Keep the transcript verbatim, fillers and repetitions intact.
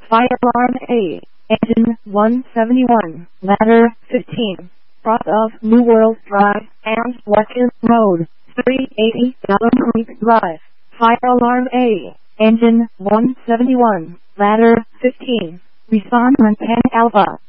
Fire alarm A. Engine one seventy-one. Ladder fifteen. Cross of New World Drive and Watkins Road. three eighty Alum Creek Drive. Fire alarm A. Engine one seventy-one. Ladder fifteen. Respond on Pan Alpha.